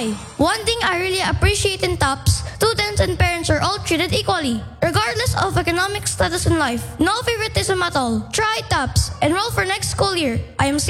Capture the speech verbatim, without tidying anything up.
why. One thing I really appreciate in TOPS, students and parents are all treated equally, regardless of economic status in life. No favoritism at all. Try TOPS. Enroll for next school year. I am